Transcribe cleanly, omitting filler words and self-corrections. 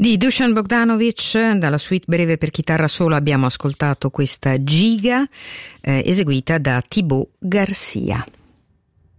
Di Dusan Bogdanovic, dalla suite breve per chitarra sola abbiamo ascoltato questa Giga, eseguita da Thibaut Garcia.